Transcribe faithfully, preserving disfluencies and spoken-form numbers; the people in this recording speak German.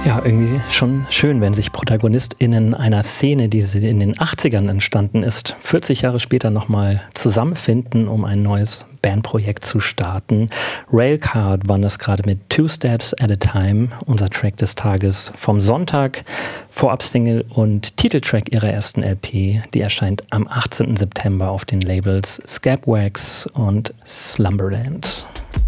Ja, irgendwie schon schön, wenn sich ProtagonistInnen einer Szene, die in den achtzigern entstanden ist, vierzig Jahre später nochmal zusammenfinden, um ein neues Bandprojekt zu starten. Railcard waren das gerade mit Two Steps at a Time, unser Track des Tages vom Sonntag, Vorab-Single und Titeltrack ihrer ersten L P. Die erscheint am achtzehnten September auf den Labels Scabwax und Slumberland.